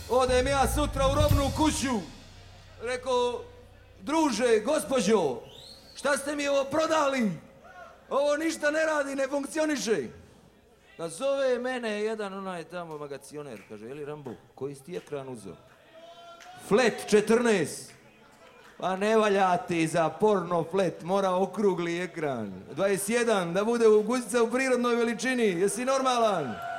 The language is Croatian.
Odem ja sutra u robnu kuću. Rekao, druže, gospođo, šta ste mi ovo prodali? Ovo ništa ne radi, ne funkcioniše. Da zove mene jedan onaj tamo magacioner, kaže, jeli Rambo, koji si ti ekran uzeo? Flat 14. Pa ne valja ti za porno flat, mora okrugli ekran. 21, da bude guzica u prirodnoj veličini, jesi normalan?